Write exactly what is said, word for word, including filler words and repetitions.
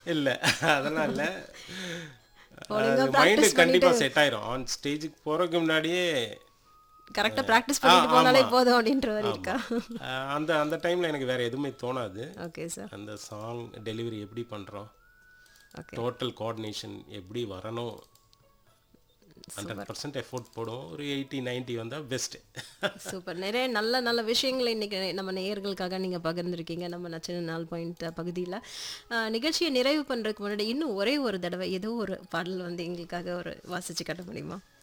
இல்ல. அதெல்லாம் இல்ல. ஒழுங்கா அது மைண்டு பிராக்டிஸ் பண்ணிட்டு கண்டிப்பா செட் ஆயிரும். ஆன் ஸ்டேஜுக்கு போறதுக்கு முன்னாடியே கரெக்ட்டா பிராக்டிஸ் ஆ பண்ணிட்டு போனாலே ஆமா, போதும் அப்படின்ற மாரி ஆமா. இருக்கா? அ அந்த அந்த டைம்ல எனக்கு வேற எதுவுமே தோணாது. Okay sir. அந்த சாங் டெலிவரி எப்படி பண்றோம்? ஓகே. டோட்டல் கோஆர்டினேஷன் எப்படி வரணும்? சூப்பர். நூறு சதவீதம் எஃபோர்ட் போடுவோம். ஒரு எண்பது, தொண்ணூறு வந்தா பெஸ்ட். சூப்பர். நிறைய நல்ல நல்ல விஷயங்கள இன்னைக்கு நம்ம நேயர்களுக்காக நீங்க பகிர்ந்திருக்கீங்க. நம்ம நச்சின நாள் பாயிண்ட் பகுதியில. அ நிகழ்ச்சிய நிறைவு பண்றதுக்கு முன்னாடி இன்னும் ஒரே ஒரு தடவ ஏதோ ஒரு பாடல் வந்து எங்களுக்காக ஒரு வாசிச்சு காட்ட முடியுமா?